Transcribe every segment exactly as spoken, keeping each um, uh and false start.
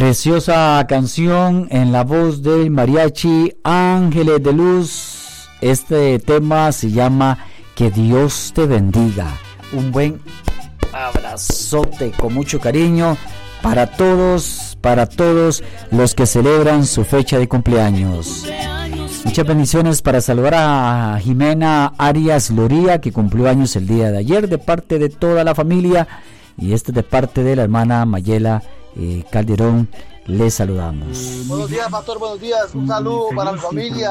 Preciosa canción en la voz del mariachi Ángeles de Luz. Este tema se llama Que Dios te bendiga. Un buen abrazote con mucho cariño para todos, para todos los que celebran su fecha de cumpleaños. Muchas bendiciones para saludar a Jimena Arias Loría, que cumplió años el día de ayer, de parte de toda la familia, y este de parte de la hermana Mayela eh, Calderón. Les saludamos. Buenos días, pastor, buenos días. Un saludo para mi familia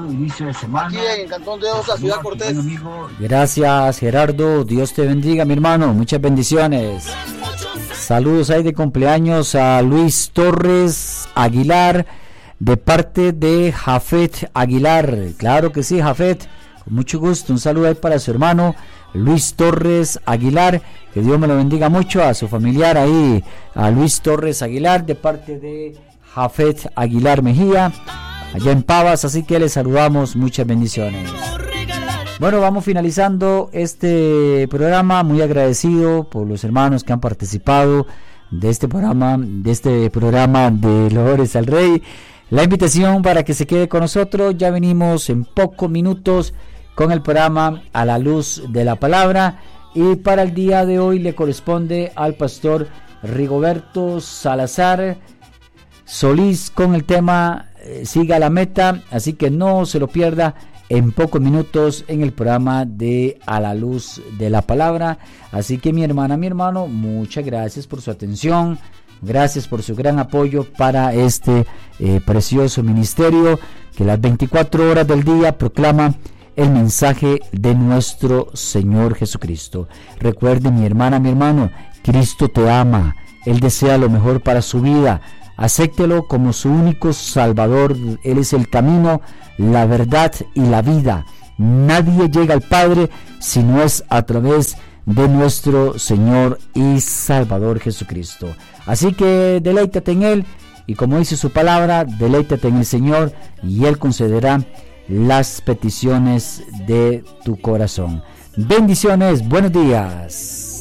aquí en Cantón de Osa, Ciudad Cortés. Gracias, Gerardo. Dios te bendiga, mi hermano. Muchas bendiciones. Saludos ahí de cumpleaños a Luis Torres Aguilar, de parte de Jafet Aguilar. Claro que sí, Jafet. Con mucho gusto. Un saludo ahí para su hermano Luis Torres Aguilar. Que Dios me lo bendiga mucho, a su familiar ahí, a Luis Torres Aguilar, de parte de Jafet Aguilar Mejía, allá en Pavas. Así que les saludamos, muchas bendiciones. Bueno, vamos finalizando este programa. Muy agradecido por los hermanos que han participado de este programa, de este programa de Lores al Rey. La invitación para que se quede con nosotros. Ya venimos en pocos minutos con el programa A la Luz de la Palabra, y para el día de hoy le corresponde al pastor Rigoberto Salazar Solís con el tema eh, Siga la Meta, así que no se lo pierda en pocos minutos en el programa de A la Luz de la Palabra. Así que mi hermana, mi hermano, muchas gracias por su atención, gracias por su gran apoyo para este eh, precioso ministerio que las veinticuatro horas del día proclama el mensaje de nuestro Señor Jesucristo. Recuerde, mi hermana, mi hermano, Cristo te ama, Él desea lo mejor para su vida. Acéptelo como su único Salvador. Él es el camino, la verdad y la vida. Nadie llega al Padre si no es a través de nuestro Señor y Salvador Jesucristo. Así que deleítate en Él, y como dice su palabra, deleítate en el Señor y Él concederá las peticiones de tu corazón. Bendiciones, buenos días.